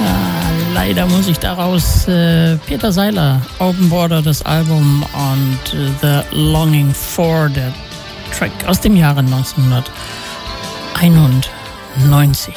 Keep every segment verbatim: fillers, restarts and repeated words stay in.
Ja, leider muss ich daraus äh, Peter Seiler, Open Border, das Album, und äh, The Longing For, der Track aus dem Jahre neunzehnhunderteinundneunzig.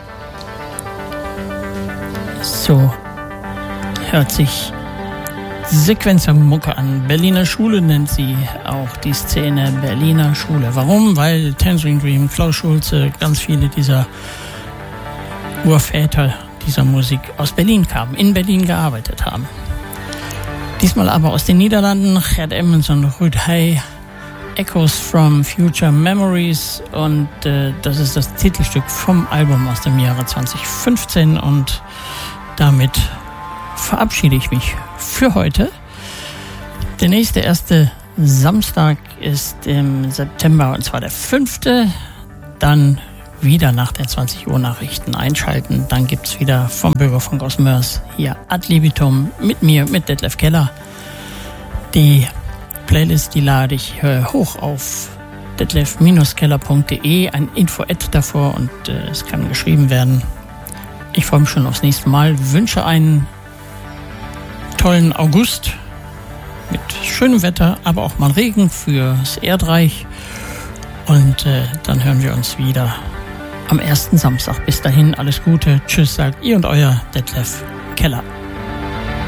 So hört sich Sequenzermucke an. Berliner Schule nennt sie auch die Szene, Berliner Schule. Warum? Weil Tangerine Dream, Klaus Schulze, ganz viele dieser Urväter dieser Musik aus Berlin kamen, in Berlin gearbeitet haben. Diesmal aber aus den Niederlanden, Gert Emmons und Ruud Heij, Echoes from Future Memories, und äh, das ist das Titelstück vom Album aus dem Jahre zwanzig fünfzehn, und damit verabschiede ich mich für heute. Der nächste erste Samstag ist im September, und zwar der fünfte. Dann wieder nach den zwanzig Uhr Nachrichten einschalten. Dann gibt es wieder vom Bürgerfunk aus Mörs hier Ad libitum mit mir, mit Detlef Keller. Die Playlist, die lade ich äh, hoch auf detlef keller punkt de, ein Info-Ad davor, und äh, es kann geschrieben werden. Ich freue mich schon aufs nächste Mal, wünsche einen tollen August mit schönem Wetter, aber auch mal Regen fürs Erdreich, und äh, dann hören wir uns wieder am ersten Samstag. Bis dahin alles Gute, tschüss, sagt ihr und euer Detlef Keller.